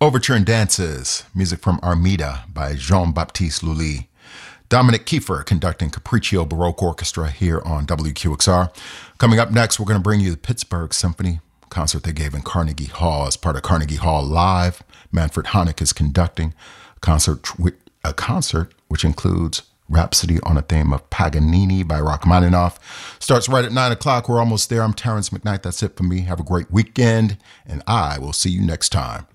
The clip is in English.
Overture and Dances, music from Armida by Jean-Baptiste Lully. Dominic Kiefer conducting Capriccio Baroque Orchestra here on WQXR. Coming up next, we're going to bring you the Pittsburgh Symphony concert they gave in Carnegie Hall as part of Carnegie Hall Live. Manfred Honeck is conducting a concert which includes Rhapsody on a Theme of Paganini by Rachmaninoff. Starts right at 9 o'clock. We're almost there. I'm Terrence McKnight. That's it for me. Have a great weekend, and I will see you next time.